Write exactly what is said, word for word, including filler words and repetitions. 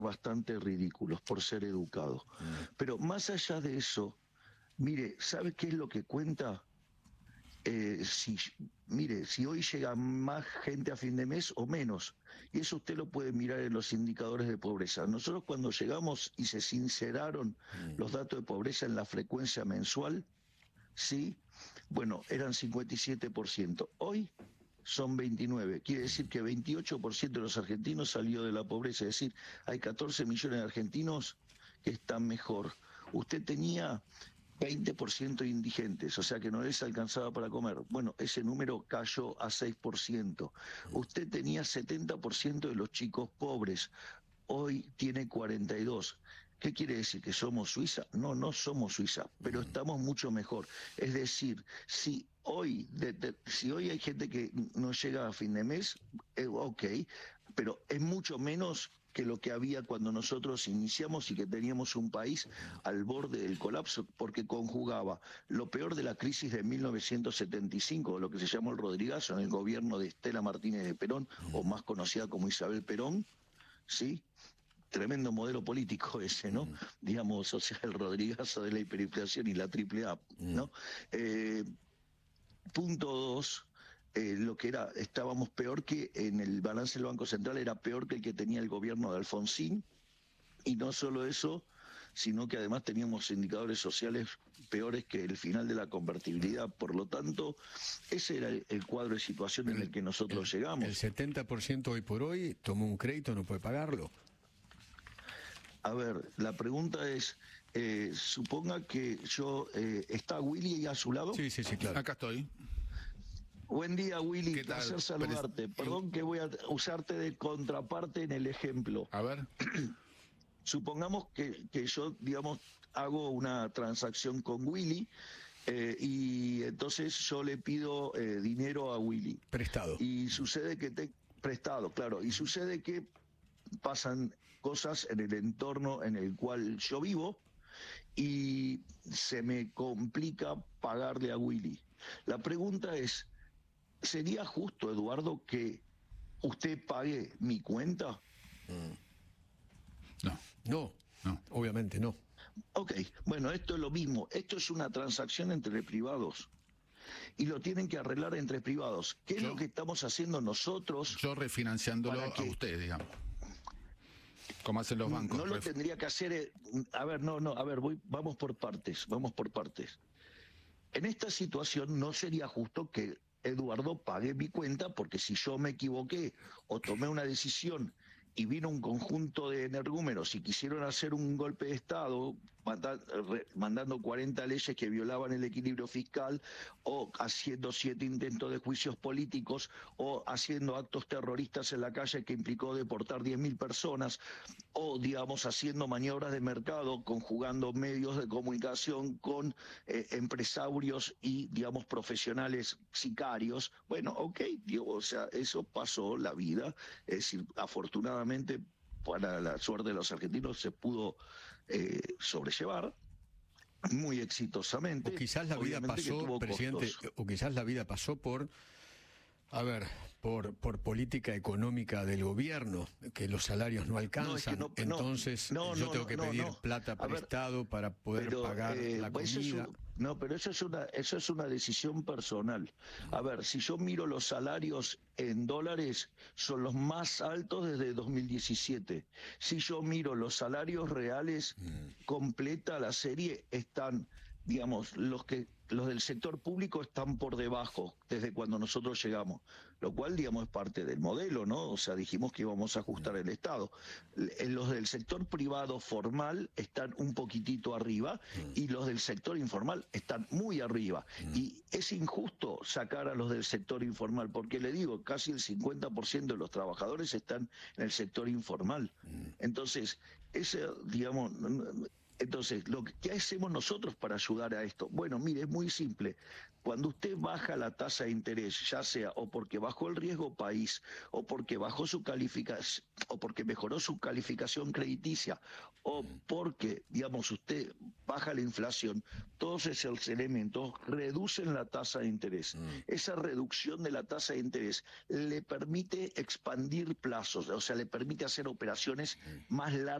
bastante ridículos por ser educados. Pero más allá de eso, mire, ¿sabe qué es lo que cuenta? Eh, si, mire, si hoy llega más gente a fin de mes o menos, y eso usted lo puede mirar en los indicadores de pobreza. Nosotros cuando llegamos y se sinceraron los datos de pobreza en la frecuencia mensual, sí, bueno, eran cincuenta y siete por ciento. Hoy son veintinueve, quiere decir que veintiocho por ciento de los argentinos salió de la pobreza, es decir, hay catorce millones de argentinos que están mejor. Usted tenía veinte por ciento indigentes, o sea que no les alcanzaba para comer. Bueno, ese número cayó a seis por ciento. Usted tenía setenta por ciento de los chicos pobres, hoy tiene cuarenta y dos por ciento. ¿Qué quiere decir? ¿Que somos Suiza? No, no somos Suiza, pero estamos mucho mejor. Es decir, si hoy, de, de, si hoy hay gente que no llega a fin de mes, eh, ok, pero es mucho menos que lo que había cuando nosotros iniciamos y que teníamos un país al borde del colapso, porque conjugaba lo peor de la crisis de mil novecientos setenta y cinco, lo que se llamó el Rodrigazo, en el gobierno de Estela Martínez de Perón, o más conocida como Isabel Perón, ¿sí? Tremendo modelo político ese, ¿no? Mm. Digamos, o sea, el Rodrigazo de la hiperinflación y la triple A, ¿no? Mm. Eh, punto dos, eh, lo que era, estábamos peor que en el balance del Banco Central, era peor que el que tenía el gobierno de Alfonsín, y no solo eso, sino que además teníamos indicadores sociales peores que el final de la convertibilidad. Por lo tanto, ese era el, el cuadro de situación el, en el que nosotros el, llegamos. El setenta por ciento hoy por hoy tomó un crédito, no puede pagarlo. A ver, la pregunta es, eh, suponga que yo, eh, ¿está Willy a su lado? Sí, sí, sí, claro. Acá estoy. Buen día, Willy, ¿Qué tal? placer saludarte. Pero... Perdón que voy a usarte de contraparte en el ejemplo. A ver. Supongamos que, que yo, digamos, hago una transacción con Willy, eh, y entonces yo le pido eh, dinero a Willy. Prestado. Y sucede que te... Prestado, claro. Y sucede que pasan cosas en el entorno en el cual yo vivo y se me complica pagarle a Willy. La pregunta es, ¿sería justo, Eduardo, que usted pague mi cuenta? No, no, no, obviamente no. Ok, bueno, esto es lo mismo. Esto es una transacción entre privados. Y lo tienen que arreglar entre privados. ¿Qué es yo, lo que estamos haciendo nosotros? Yo refinanciándolo que... a usted, digamos. Como hacen los bancos. No lo tendría que hacer... Eh, a ver, no, no, a ver, voy, vamos por partes, vamos por partes. En esta situación no sería justo que Eduardo pague mi cuenta, porque si yo me equivoqué o tomé una decisión y vino un conjunto de energúmenos y quisieron hacer un golpe de Estado, mandando cuarenta leyes que violaban el equilibrio fiscal, o haciendo siete intentos de juicios políticos, o haciendo actos terroristas en la calle que implicó deportar diez mil personas, o, digamos, haciendo maniobras de mercado, conjugando medios de comunicación con eh, empresarios y, digamos, profesionales sicarios. Bueno, ok, digo, o sea, eso pasó, la vida, es decir, afortunadamente, para la suerte de los argentinos, se pudo eh, sobrellevar muy exitosamente. O quizás la vida pasó, presidente, costos. o quizás la vida pasó por, a ver, por por política económica del gobierno, que los salarios no alcanzan, no, es que no, entonces no, no, yo no, tengo que no, pedir no. plata prestado ver, para poder pero, pagar eh, la comida. No, pero eso es una eso es una decisión personal. A ver, si yo miro los salarios en dólares, son los más altos desde dos mil diecisiete. Si yo miro los salarios reales, mm. completa la serie, están, digamos, los que los del sector público están por debajo desde cuando nosotros llegamos, lo cual, digamos, es parte del modelo, ¿no? O sea, dijimos que íbamos a ajustar el Estado. Los del sector privado formal están un poquitito arriba y los del sector informal están muy arriba. Y es injusto sacar a los del sector informal, porque le digo, casi el cincuenta por ciento de los trabajadores están en el sector informal. Entonces, ese, digamos... Entonces, lo que, ¿qué hacemos nosotros para ayudar a esto? Bueno, mire, es muy simple. Cuando usted baja la tasa de interés, ya sea o porque bajó el riesgo país, o porque bajó su calificación, o porque mejoró su calificación crediticia, o porque, digamos, usted baja la inflación, todos esos elementos reducen la tasa de interés. Mm. Esa reducción de la tasa de interés le permite expandir plazos, o sea, le permite hacer operaciones mm. más largas.